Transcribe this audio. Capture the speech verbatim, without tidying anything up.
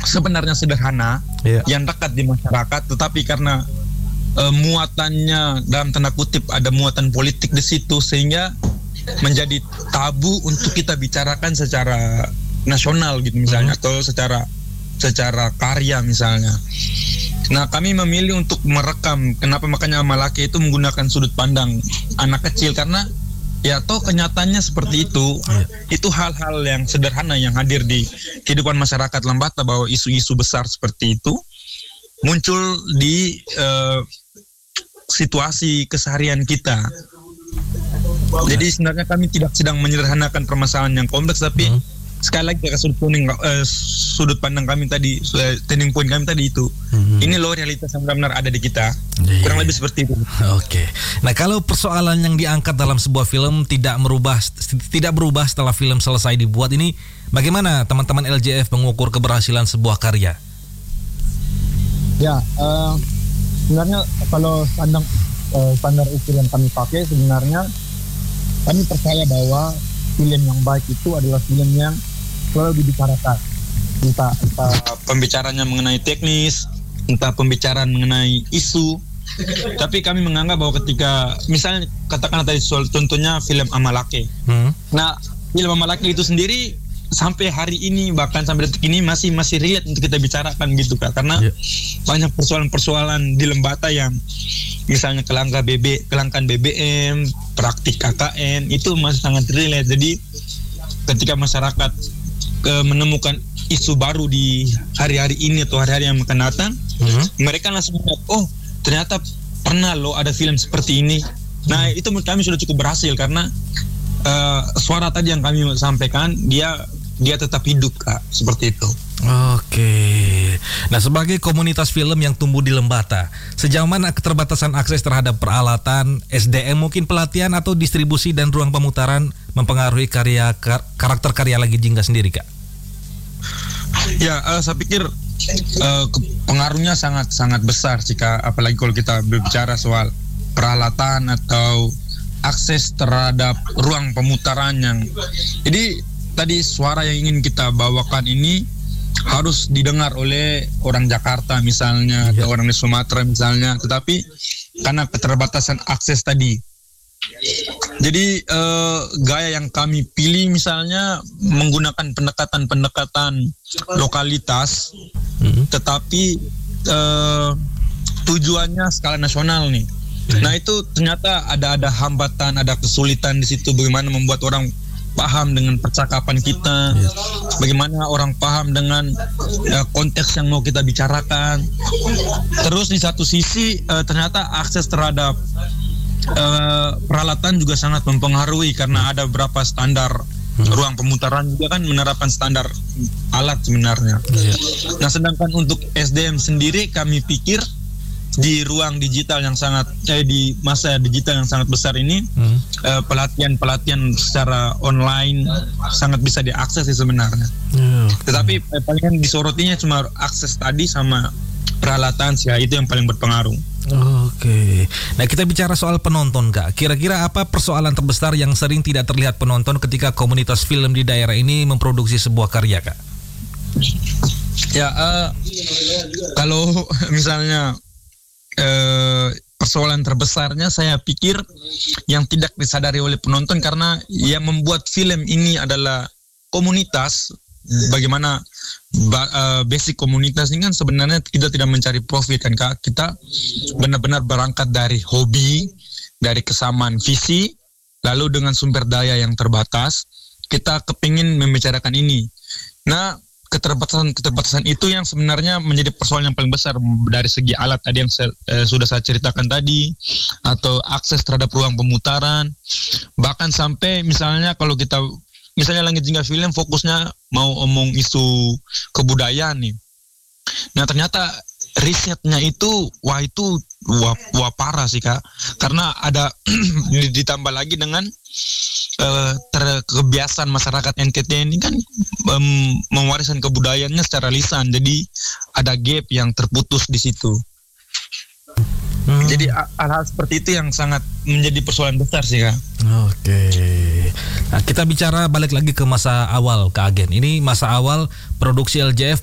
sebenarnya sederhana, yeah. yang dekat di masyarakat, tetapi karena uh, muatannya dalam tanda kutip ada muatan politik di situ, sehingga menjadi tabu untuk kita bicarakan secara nasional gitu misalnya, mm-hmm. atau secara secara karya misalnya. Nah, kami memilih untuk merekam. Kenapa makanya Amalake itu menggunakan sudut pandang anak kecil, karena ya toh kenyataannya seperti itu. Yeah. Itu hal-hal yang sederhana yang hadir di kehidupan masyarakat Lembata, bahwa isu-isu besar seperti itu muncul di uh, situasi keseharian kita. Jadi sebenarnya kami tidak sedang menyederhanakan permasalahan yang kompleks, tapi hmm. sekali lagi ke sudut pandang, uh, sudut pandang kami tadi, uh, turning point kami tadi itu, hmm. ini loh realitas yang benar-benar ada di kita. Yeah. Kurang lebih seperti itu. Oke. Okay. Nah, kalau persoalan yang diangkat dalam sebuah film tidak merubah, tidak berubah setelah film selesai dibuat, ini bagaimana teman-teman L J F mengukur keberhasilan sebuah karya? Ya, uh, sebenarnya kalau standar uh, standar ukur yang kami pakai, sebenarnya kami percaya bahwa film yang baik itu adalah film yang selalu dibicarakan. Entah, entah pembicaranya mengenai teknis, entah pembicaraan mengenai isu. Tapi kami menganggap bahwa ketika, misalnya katakanlah tadi soal contohnya film Amalake. Hmm. Nah, film Amalake itu sendiri sampai hari ini, bahkan sampai detik ini masih masih relate untuk kita bicarakan gitu Kak. Karena yeah. banyak persoalan-persoalan di Lembata yang misalnya kelangkaan B B, kelangkaan B B M, praktik K K N, itu masih sangat relate. Jadi ketika masyarakat ke, menemukan isu baru di hari-hari ini atau hari-hari yang akan datang, mm-hmm. mereka langsung lihat, oh ternyata pernah loh ada film seperti ini. Nah, itu menurut kami sudah cukup berhasil, karena uh, suara tadi yang kami sampaikan, dia dia tetap hidup Kak, seperti itu. Oke. Nah, sebagai komunitas film yang tumbuh di Lembata, sejauh mana keterbatasan akses terhadap peralatan, S D M mungkin pelatihan atau distribusi dan ruang pemutaran mempengaruhi karya kar- karakter karya Lagi Jingga sendiri Kak? Ya, uh, saya pikir uh, pengaruhnya sangat sangat besar jika, apalagi kalau kita berbicara soal peralatan atau akses terhadap ruang pemutaran yang, jadi tadi suara yang ingin kita bawakan ini harus didengar oleh orang Jakarta misalnya, ya. atau orang di Sumatera misalnya, tetapi karena keterbatasan akses tadi, jadi eh, gaya yang kami pilih misalnya menggunakan pendekatan-pendekatan lokalitas, hmm. tetapi eh, tujuannya skala nasional nih. Hmm. Nah, itu ternyata ada ada hambatan, ada kesulitan di situ, bagaimana membuat orang paham dengan percakapan kita, yes. bagaimana orang paham dengan uh, konteks yang mau kita bicarakan. Terus di satu sisi uh, ternyata akses terhadap uh, peralatan juga sangat mempengaruhi, karena ada beberapa standar hmm. ruang pemutaran juga kan menerapkan standar alat sebenarnya. Yes. Nah, sedangkan untuk S D M sendiri kami pikir di ruang digital yang sangat eh, di masa digital yang sangat besar ini, hmm. eh, pelatihan-pelatihan secara online sangat bisa diakses sih sebenarnya. Hmm. Tetapi eh, paling disorotinya cuma akses tadi sama peralatan sih, ya, itu yang paling berpengaruh. Oke. Nah, kita bicara soal penonton Kak. Kira-kira apa persoalan terbesar yang sering tidak terlihat penonton ketika komunitas film di daerah ini memproduksi sebuah karya Kak? Ya, uh, kalau misalnya Uh, persoalan terbesarnya saya pikir yang tidak disadari oleh penonton, karena yang membuat film ini adalah komunitas. Bagaimana ba- uh, basic komunitas ini kan sebenarnya kita tidak mencari profit kan Kak. Kita benar-benar berangkat dari hobi, dari kesamaan visi, lalu dengan sumber daya yang terbatas kita kepingin membicarakan ini. Nah, keterbatasan-keterbatasan itu yang sebenarnya menjadi persoalan yang paling besar, dari segi alat tadi yang saya, eh, sudah saya ceritakan tadi, atau akses terhadap ruang pemutaran, bahkan sampai misalnya kalau kita misalnya Langit Jingga Film fokusnya mau omong isu kebudayaan nih. Nah, ternyata risetnya itu wah itu wah, wah parah sih Kak, karena ada ditambah lagi dengan Uh, ter- kebiasaan masyarakat N T T ini kan um, mewariskan kebudayaannya secara lisan, jadi ada gap yang terputus di situ. Hmm. Jadi hal-hal seperti itu yang sangat menjadi persoalan besar sih Kak. Oke. Nah, kita bicara balik lagi ke masa awal Kak Agen. Ini masa awal produksi L J F